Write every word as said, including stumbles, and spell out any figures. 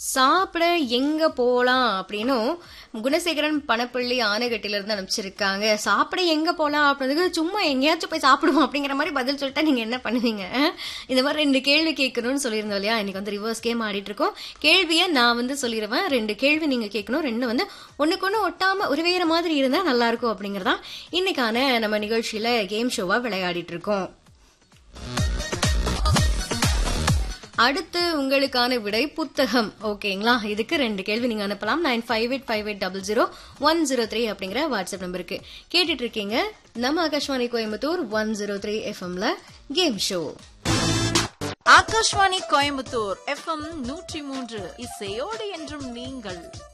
சாப்பிட எங்க போலாம் அப்படின்னு குணசேகரன் பணப்பள்ளி ஆனைகட்டில இருந்து அனுப்பிச்சிருக்காங்க. சாப்பிட எங்க போலாம் அப்படின்றதுக்கு சும்மா எங்கேயாச்சும் போய் சாப்பிடுவோம் அப்படிங்கிற மாதிரி பதில் சொல்லிட்டா நீங்க என்ன பண்ணுவீங்க? இந்த மாதிரி ரெண்டு கேள்வி கேட்கணும்னு சொல்லியிருந்தோம் இல்லையா? இன்னைக்கு வந்து ரிவர்ஸ் கேம் ஆடிட்டு இருக்கோம். கேள்வியை நான் வந்து சொல்லிடுவேன், ரெண்டு கேள்வி நீங்க கேட்கணும், ரெண்டு வந்து ஒண்ணுக்கு ஒண்ணு ஒட்டாம ஒரு வேற மாதிரி இருந்தா நல்லா இருக்கும் அப்படிங்கறதான் இன்னைக்கான நம்ம நிகழ்ச்சியில கேம் ஷோவா விளையாடிட்டு இருக்கோம். அடுத்து உங்களுக்கான விடை புத்தகம். ஓகேங்களா? இதுக்கு ரெண்டு கேள்வி நீங்க அனுப்பலாம். Nine five eight five eight double zero one zero three அப்படிங்கிற வாட்ஸ்அப் நம்பருக்கு. கேட்டுட்டு இருக்கீங்க நம்ம Akashvani Coimbatore one zero three எஃப்எம்ல game show. Akashvani Coimbatore FM நூற்றி மூன்று இசையோடு என்றும் நீங்கள்.